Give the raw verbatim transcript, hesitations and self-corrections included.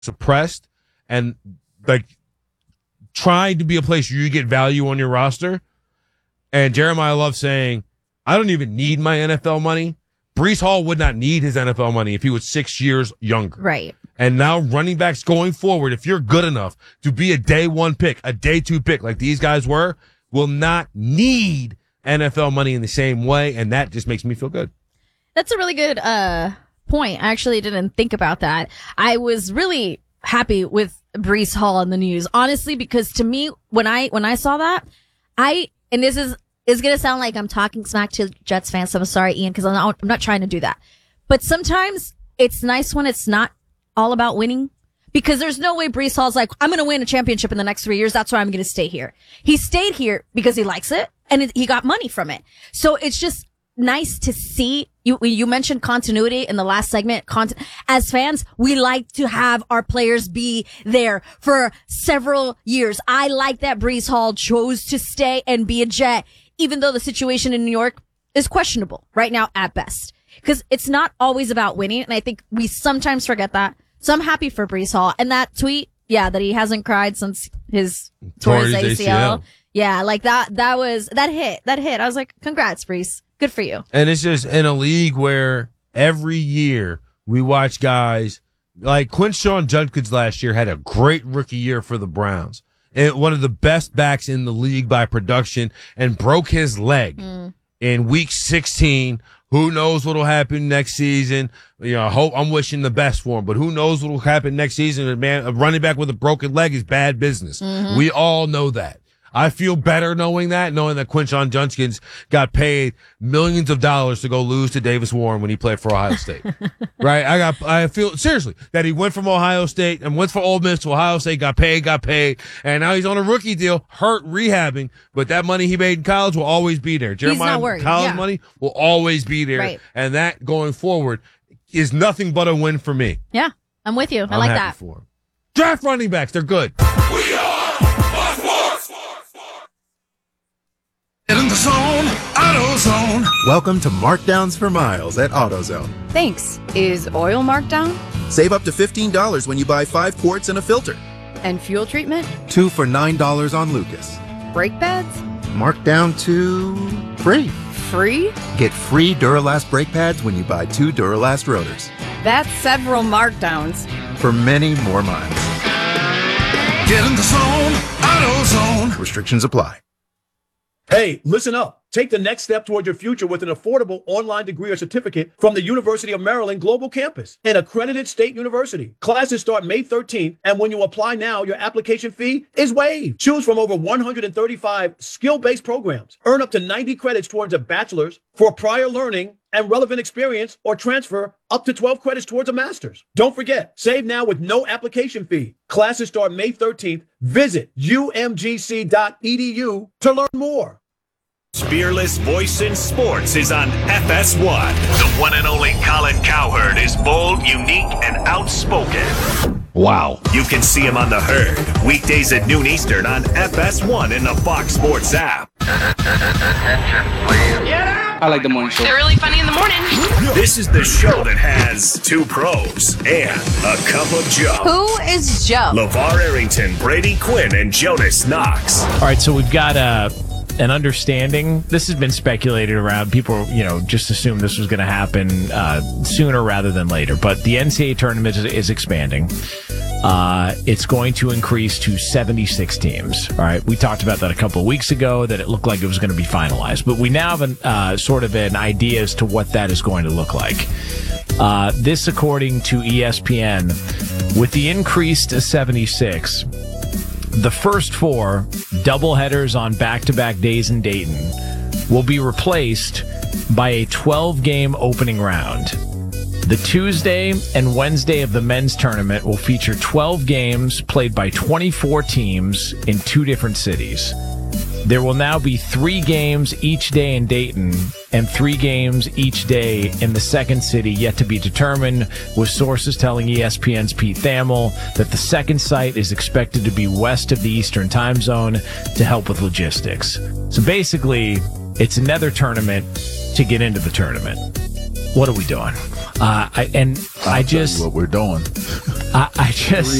suppressed and like trying to be a place where you get value on your roster. And Jeremiah Love saying, I don't even need my N F L money. Breece Hall would not need his N F L money if he was six years younger. Right. And now running backs going forward, if you're good enough to be a day one pick, a day two pick like these guys were, will not need N F L money in the same way. And that just makes me feel good. That's a really good uh point. I actually didn't think about that. I was really happy with Breece Hall in the news, honestly, because to me, when I when I saw that, I and this is is going to sound like I'm talking smack to Jets fans. So I'm sorry, Ian, because I'm not, I'm not trying to do that. But sometimes it's nice when it's not all about winning, because there's no way Breece Hall's like, I'm going to win a championship in the next three years. That's why I'm going to stay here. He stayed here because he likes it and it, he got money from it. So it's just nice to see. You you mentioned continuity in the last segment. Cont- As fans, we like to have our players be there for several years. I like that Breece Hall chose to stay and be a Jet, even though the situation in New York is questionable right now at best. Because it's not always about winning, and I think we sometimes forget that. So I'm happy for Breece Hall. And that tweet, yeah, that he hasn't cried since his tore his A C L. Yeah, like that, that was, that hit, that hit. I was like, congrats, Breece. Good for you. And it's just in a league where every year we watch guys like Quinshon Judkins last year had a great rookie year for the Browns. And one of the best backs in the league by production, and broke his leg mm. in week sixteen. Who knows what'll happen next season? You know, I hope, I'm wishing the best for him, but who knows what'll happen next season? A man, a running back with a broken leg is bad business. Mm-hmm. We all know that. I feel better knowing that, knowing that Quinshon Judkins got paid millions of dollars to go lose to Davis Warren when he played for Ohio State. Right? I got, I feel seriously that he went from Ohio State and went for Ole Miss to Ohio State, got paid, got paid, and now he's on a rookie deal, hurt, rehabbing, but that money he made in college will always be there. Jeremiah, college yeah. money will always be there. Right. And that going forward is nothing but a win for me. Yeah, I'm with you. I I'm like happy that. For him. Draft running backs, they're good. We are in the zone, AutoZone. Welcome to Markdowns for Miles at AutoZone. Thanks. Is oil marked down? Save up to fifteen dollars when you buy five quarts and a filter. And fuel treatment? Two for nine dollars on Lucas. Brake pads? Marked down to free. Free? Get free Duralast brake pads when you buy two Duralast rotors. That's several markdowns. For many more miles. Get in the zone, AutoZone. Restrictions apply. Hey, listen up. Take the next step toward your future with an affordable online degree or certificate from the University of Maryland Global Campus, an accredited state university. Classes start May thirteenth, and when you apply now, your application fee is waived. Choose from over one hundred thirty-five skill-based programs. Earn up to ninety credits towards a bachelor's for prior learning and relevant experience, or transfer up to twelve credits towards a master's. Don't forget, save now with no application fee. Classes start May thirteenth. Visit U M G C dot E D U to learn more. Fearless voice in sports is on F S one. The one and only Colin Cowherd is bold, unique, and outspoken. Wow. You can see him on The Herd, weekdays at noon Eastern on F S one in the Fox Sports app. I like the morning show. They're really funny in the morning. This is the show that has two pros and a cup of Joe. Who is Joe? LeVar Arrington, Brady Quinn, and Jonas Knox. All right, so we've got uh, an understanding. This has been speculated around. People, you know, just assume this was going to happen uh, sooner rather than later. But the N C double A tournament is, is expanding. Uh, it's going to increase to seventy-six teams. All right. We talked about that a couple of weeks ago, that it looked like it was going to be finalized, but we now have an, uh, sort of an idea as to what that is going to look like. Uh, this, according to E S P N, with the increase to seventy-six, the first four doubleheaders on back-to-back days in Dayton will be replaced by a twelve-game opening round. The Tuesday and Wednesday of the men's tournament will feature twelve games played by twenty-four teams in two different cities. There will now be three games each day in Dayton and three games each day in the second city, yet to be determined, with sources telling E S P N's Pete Thamel that the second site is expected to be west of the Eastern time zone to help with logistics. So basically, it's another tournament to get into the tournament. What are we doing? Uh, I, and I'll I tell you just, what we're doing. I, I just,